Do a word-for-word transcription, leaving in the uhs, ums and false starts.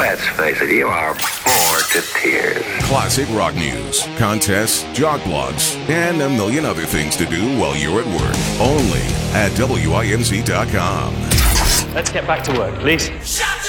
Let's face it, you are bored to tears. Classic rock news, contests, jog blogs, and a million other things to do while you're at work. Only at W I M Z dot com. Let's get back to work, please.